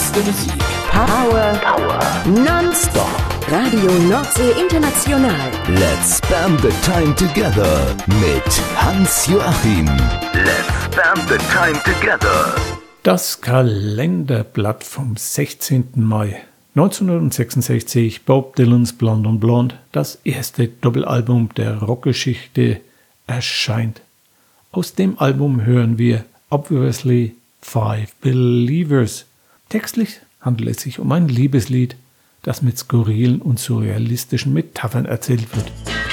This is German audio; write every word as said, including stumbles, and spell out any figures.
beste Musik. Power. Power. Non-stop. Radio Nordsee International. Let's spend the time together mit Hans-Joachim. Let's spend the time together. Das Kalenderblatt vom sechzehnten Mai neunzehnhundertsechsundsechzig, Bob Dylans Blonde on Blonde, das erste Doppelalbum der Rockgeschichte, erscheint. Aus dem Album hören wir Obviously Five Believers. Textlich handelt es sich um ein Liebeslied, das mit skurrilen und surrealistischen Metaphern erzählt wird.